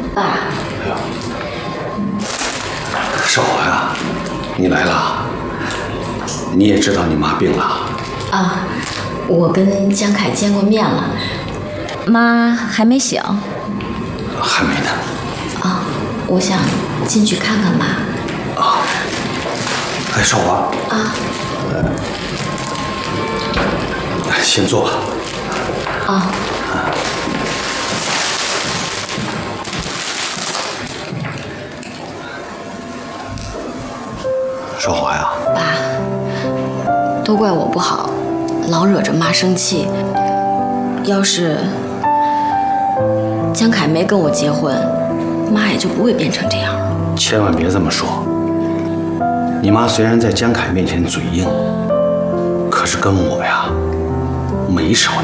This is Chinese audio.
爸。 少华呀，你来了。你也知道你妈病了。 啊，我跟江凯见过面了，妈还没醒。 还没呢。 啊，我想进去看看妈。 啊。哎，少华。 啊。 先坐吧。 啊。 少华呀。 爸，都怪我不好，老惹着妈生气。要是江凯没跟我结婚，妈也就不会变成这样了。 千万别这么说。你妈虽然在江凯面前嘴硬，可是跟我呀没少